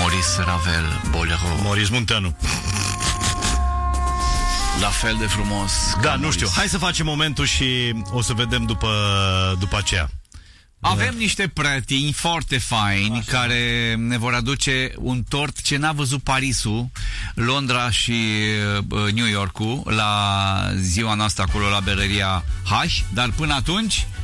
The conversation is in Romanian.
Maurice Ravel, Bolero. Maurice Munteanu. La fel de frumos. Da, nu știu. Hai să facem momentul și o să vedem după aceea. Avem niște prieteni foarte faini care ne vor aduce un tort ce n-a văzut Parisul, Londra și New York-ul la ziua noastră acolo la berăria H, dar până atunci